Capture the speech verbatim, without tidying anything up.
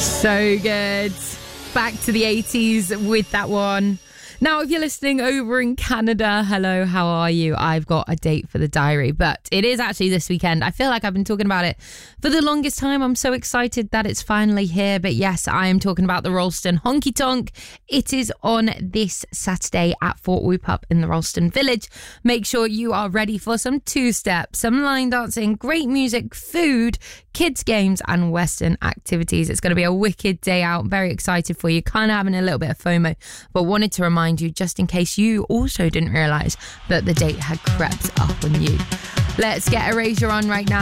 So good. Back to the eighties with that one. Now, if you're listening over in Canada, hello, how are you? I've got a date for the diary, but it is actually this weekend. I feel like I've been talking about it for the longest time. I'm so excited that it's finally here. But yes, I am talking about the Ralston Honky Tonk. It is on this Saturday at Fort Whoop Up in the Ralston Village. Make sure you are ready for some two-step, some line dancing, great music, food, kids games and Western activities. It's going to be a wicked day out. Very excited for you. Kind of having a little bit of FOMO, but wanted to remind you just in case you also didn't realise that the date had crept up on you. Let's get Erasure on right now.